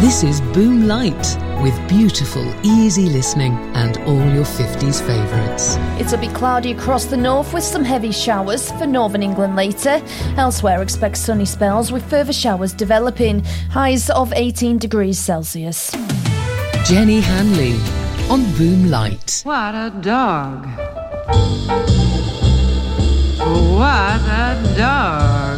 This is Boom Light, with beautiful, easy listening and all your 50s favourites. It'll be cloudy across the north with some heavy showers for northern England later. Elsewhere, expect sunny spells with further showers developing. Highs of 18 degrees Celsius. Jenny Hanley on Boom Light. What a dog. What a dog.